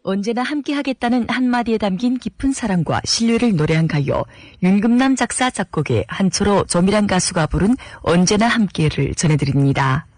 언제나 함께하겠다는 한마디에 담긴 깊은 사랑과 신뢰를 노래한 가요. 윤금남 작사 작곡의 한철호 조미란 가수가 부른 언제나 함께를 전해드립니다.